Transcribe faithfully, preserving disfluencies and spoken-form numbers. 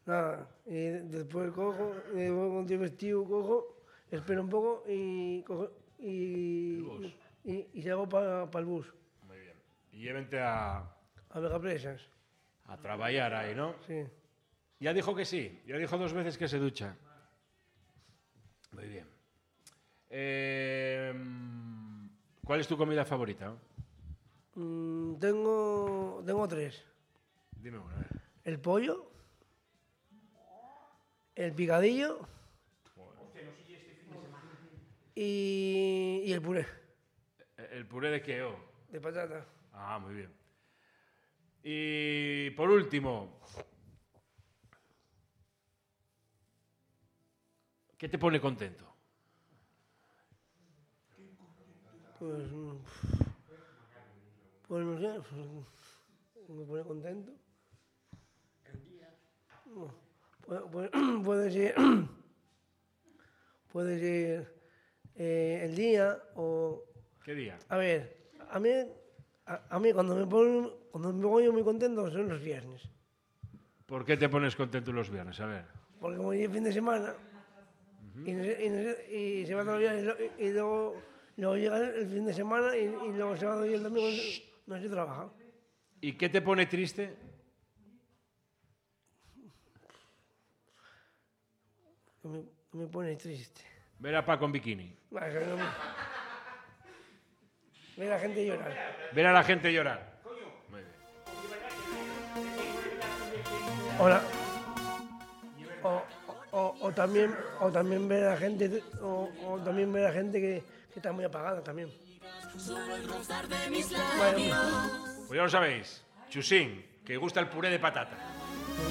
Nada, y después cojo, y después cuando estoy vestido cojo, espero un poco y cojo y, y, y salgo para pa el bus. Muy bien. Y llévente a, A Vegapresas. a trabajar ahí, ¿no? Sí. Ya dijo que sí, ya dijo dos veces que se ducha. Muy bien. Eh, ¿Cuál es tu comida favorita? Mm, tengo, tengo tres. Dime una. A ver. El pollo, el picadillo y, y el puré ¿El puré de qué? Oh? de patata. Ah, muy bien. Y por último, ¿qué te pone contento? Pues, mm, pues no sé, pues, me pone contento. No, puede, puede, puede ser, puede ser eh, el día o... ¿Qué día? A ver, a mí, a, a mí cuando me pongo, cuando me pongo yo muy contento son los viernes. ¿Por qué te pones contento los viernes? A ver. Porque como es fin de semana y, no sé- y, no sé- y se va todo el viernes y, lo- y luego, luego llega el fin de semana y, y luego se va y el domingo no se trabaja. ¿Y qué te pone triste? Que me, que me pone triste. Ver a Paco en bikini. Vale, que no me- Ver a la gente llorar. Ver a la gente llorar. Muy bien. Hola. O, o, o también, o también ver a la gente, o, o también ver a la gente que, que está muy apagada también. Vale, Pues ya lo sabéis. Chusín, que gusta el puré de patata.